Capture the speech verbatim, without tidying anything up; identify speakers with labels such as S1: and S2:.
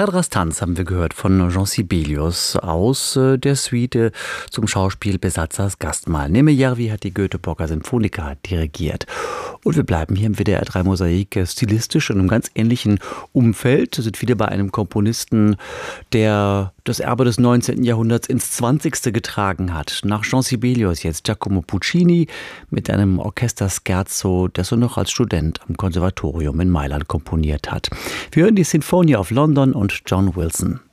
S1: Cadras Tanz haben wir gehört von Jean Sibelius aus äh, der Suite zum Schauspiel Besatzers Gastmahl. Neme Järvi hat die Göteborger Sinfoniker dirigiert. Und wir bleiben hier im W D R drei Mosaik stilistisch in einem ganz ähnlichen Umfeld. Wir sind wieder bei einem Komponisten, der das Erbe des neunzehnten Jahrhunderts ins zwanzigste getragen hat. Nach Jean Sibelius jetzt Giacomo Puccini mit einem Orchesterscherzo, das er noch als Student am Konservatorium in Mailand komponiert hat. Wir hören die Sinfonie of London und John Wilson.